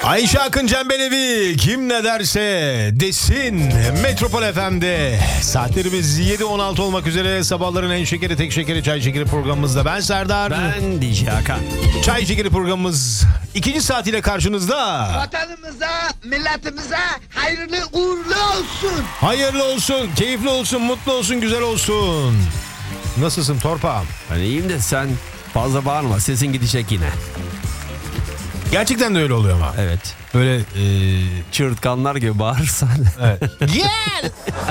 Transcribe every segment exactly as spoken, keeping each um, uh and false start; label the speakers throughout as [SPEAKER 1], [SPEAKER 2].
[SPEAKER 1] Ayşe Akın Cembelevi kim ne derse desin Metropol F M'de saatlerimiz yedi on altı olmak üzere. Sabahların en şekeri tek şekeri çay şekeri programımızda ben Serdar,
[SPEAKER 2] Ben D J Hakan.
[SPEAKER 1] Çay şekeri programımız ikinci saatiyle karşınızda.
[SPEAKER 3] Vatanımıza, milletimize hayırlı uğurlu olsun.
[SPEAKER 1] Hayırlı olsun, keyifli olsun, mutlu olsun, güzel olsun. Nasılsın torpağım?
[SPEAKER 2] Ben iyiyim de sen fazla bağırma, sesin gidecek yine.
[SPEAKER 1] Gerçekten de öyle oluyor ama.
[SPEAKER 2] Evet.
[SPEAKER 1] Böyle e...
[SPEAKER 2] Çığırtkanlar gibi bağırırsan.
[SPEAKER 1] evet. Gel.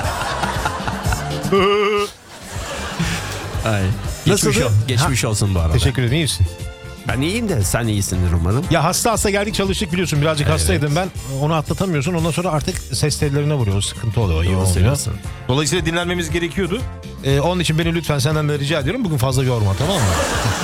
[SPEAKER 2] Ay. Geçmiş,
[SPEAKER 1] Nasıldı?
[SPEAKER 2] ol, geçmiş
[SPEAKER 1] Ha.
[SPEAKER 2] olsun bu arada.
[SPEAKER 1] Teşekkür ederim, iyi misin?
[SPEAKER 2] Ben iyiyim de sen iyisindir umarım.
[SPEAKER 1] Ya hasta hasta geldik çalıştık biliyorsun, birazcık
[SPEAKER 2] Evet.
[SPEAKER 1] hastaydım ben, onu atlatamıyorsun, ondan sonra artık ses tellerine vuruyor, sıkıntı oluyor, iyi
[SPEAKER 2] Doğru
[SPEAKER 1] oluyor.
[SPEAKER 2] söylüyorsun.
[SPEAKER 1] Dolayısıyla dinlenmemiz gerekiyordu. Ee, onun için beni lütfen senden de rica ediyorum, bugün fazla yorma, tamam mı?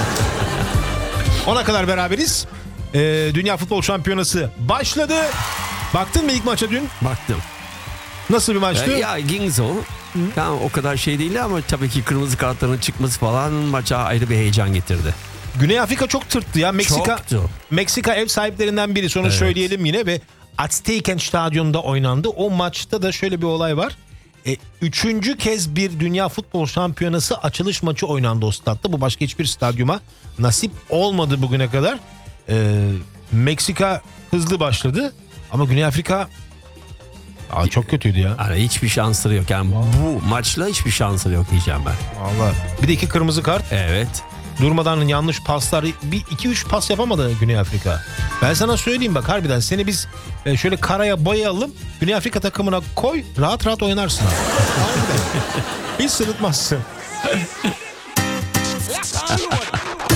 [SPEAKER 1] Ona kadar beraberiz. Ee, Dünya Futbol Şampiyonası başladı. Baktın mı ilk maça dün?
[SPEAKER 2] Baktım.
[SPEAKER 1] Nasıl bir maçtı?
[SPEAKER 2] Ya, ya Gingzo tamam, o kadar şey değil ama tabii ki kırmızı kartların çıkması falan maça ayrı bir heyecan getirdi.
[SPEAKER 1] Güney Afrika çok tırttı ya. Meksika,
[SPEAKER 2] Çoktu.
[SPEAKER 1] Meksika ev sahiplerinden biri. Sonra
[SPEAKER 2] Evet.
[SPEAKER 1] söyleyelim yine ve Aztecan Stadyum'da oynandı. O maçta da şöyle bir olay var. E, üçüncü kez bir Dünya Futbol Şampiyonası açılış maçı oynandı o statta. Bu başka hiçbir stadyuma nasip olmadı bugüne kadar. E, Meksika hızlı başladı ama Güney Afrika Aa, çok kötüydü ya.
[SPEAKER 2] Yani hiçbir şansları yok. Yani bu maçla hiçbir şansları yok diyeceğim ben.
[SPEAKER 1] Vallahi. Bir de iki kırmızı kart.
[SPEAKER 2] Evet.
[SPEAKER 1] Durmadan yanlış paslar, bir iki üç pas yapamadı Güney Afrika. Ben sana söyleyeyim bak, harbiden seni biz e, şöyle karaya boyayalım, Güney Afrika takımına koy, rahat rahat oynarsın abi. Harbiden. Hiç sırıtmazsın.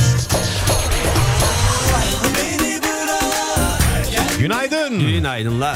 [SPEAKER 1] Günaydın.
[SPEAKER 2] Günaydınlar.